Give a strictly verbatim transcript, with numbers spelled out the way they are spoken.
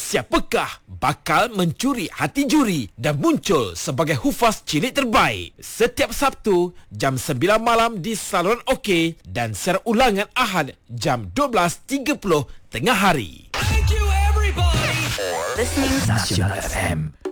Siapakah bakal mencuri hati juri dan muncul sebagai hufaz cilik terbaik? Setiap Sabtu jam sembilan malam di Saluran OK dan siaran ulangan Ahad jam dua belas tiga puluh tengah hari. Thank you everybody. Listening Nasional F M.